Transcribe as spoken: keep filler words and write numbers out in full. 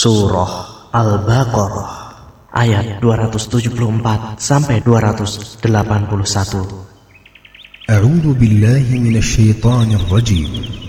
Surah Al-Baqarah ayat dua ratus tujuh puluh empat sampai dua ratus delapan puluh satu. A'udzu billahi minasy syaithanir rajim.